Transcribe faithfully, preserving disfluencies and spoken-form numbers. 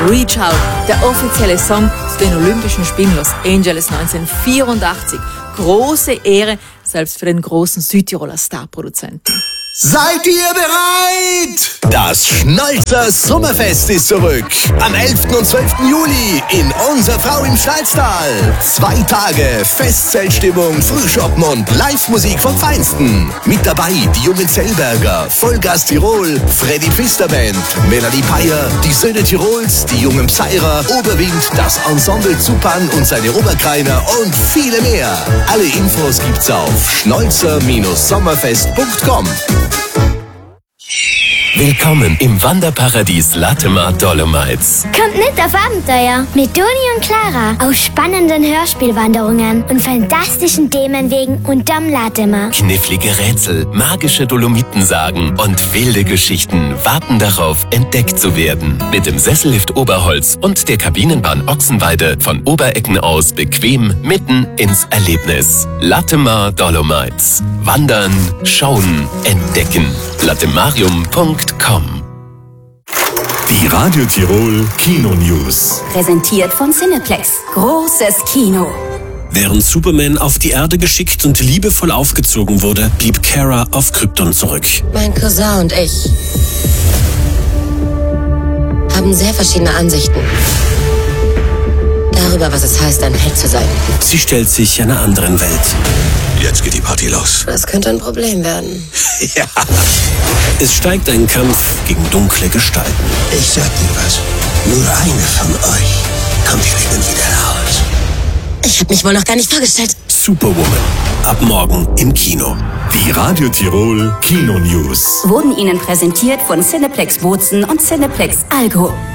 Reach Out, der offizielle Song zu den Olympischen Spielen Los Angeles neunzehnhundertvierundachtzig. Große Ehre, selbst für den großen Südtiroler Starproduzenten. Seid ihr bereit? Das Schnolzer Sommerfest ist zurück. Am elften und zwölften Juli in Unser Frau im Schmalztal. Zwei Tage Festzeltstimmung, Frühschoppen und Live-Musik vom Feinsten. Mit dabei die jungen Zellberger, Vollgas Tirol, Freddy Pfister Band, Melanie Peyer, die Söhne Tirols, die jungen Pseirer, Oberwind, das Ensemble Zupan und seine Oberkreiner und viele mehr. Alle Infos gibt's auf schnolzer Sommerfest punkt com. Willkommen im Wanderparadies Latemar Dolomites. Kommt mit auf Abenteuer mit Doni und Clara auf spannenden Hörspielwanderungen und fantastischen Themenwegen unterm Latemar. Knifflige Rätsel, magische Dolomitensagen und wilde Geschichten warten darauf, entdeckt zu werden. Mit dem Sessellift Oberholz und der Kabinenbahn Ochsenweide von Oberecken aus bequem mitten ins Erlebnis. Latemar Dolomites. Wandern, schauen, entdecken. latemarium punkt com. Die Radio Tirol Kino News. Präsentiert von Cineplex. Großes Kino. Während Superman auf die Erde geschickt und liebevoll aufgezogen wurde, blieb Kara auf Krypton zurück. Mein Cousin und ich haben sehr verschiedene Ansichten darüber, was es heißt, ein Held zu sein. Sie stellt sich einer anderen Welt. Jetzt geht die Party los. Das könnte ein Problem werden. Ja. Es steigt ein Kampf gegen dunkle Gestalten. Ich sag dir was. Nur eine von euch kommt hier drinnen wieder raus. Ich habe mich wohl noch gar nicht vorgestellt. Superwoman. Ab morgen im Kino. Die Radio Tirol Kino News. Wurden Ihnen präsentiert von Cineplex Bozen und Cineplex Algo.